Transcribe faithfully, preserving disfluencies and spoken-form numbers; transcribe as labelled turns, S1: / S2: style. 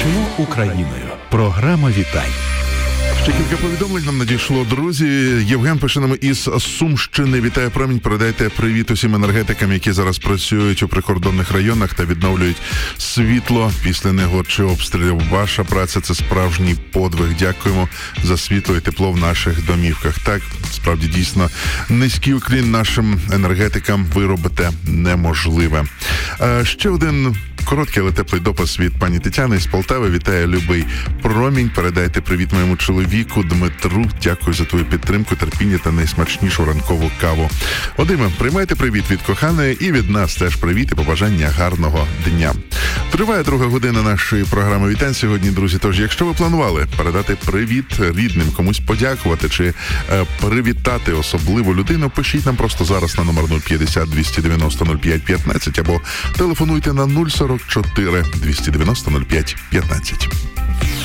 S1: Звучимо Україною. Програма вітань.
S2: Ще кілька повідомлень нам надійшло, друзі. Євген пише нам із Сумщини. Вітає промінь, передайте привіт усім енергетикам, які зараз працюють у прикордонних районах та відновлюють світло після негод чи обстрілів. Ваша праця – це справжній подвиг. Дякуємо за світло і тепло в наших домівках. Так, справді, дійсно, низький уклін нашим енергетикам, ви робите неможливе. А ще один короткий, але теплий допис від пані Тетяни з Полтави. Вітає любий промінь. Передайте привіт моєму чоловіку Дмитру. Дякую за твою підтримку, терпіння та найсмачнішу ранкову каву. Вадиме, приймайте привіт від коханої і від нас теж привіт і побажання гарного дня. Триває друга година нашої програми вітань сьогодні, друзі. Тож, якщо ви планували передати привіт рідним, комусь подякувати чи е, привітати особливу людину, пишіть нам просто зараз на номер нуль п'ятдесят двісті дев'яносто нуль п'ять п'ятнадцять або телефонуйте на нуль сорок чотири двісті дев'яносто нуль п'ять п'ятнадцять.